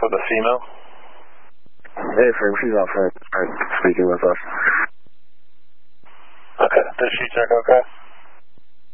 with a female? Hey, Frame, she's out front. Speaking with us. Okay, did she check okay?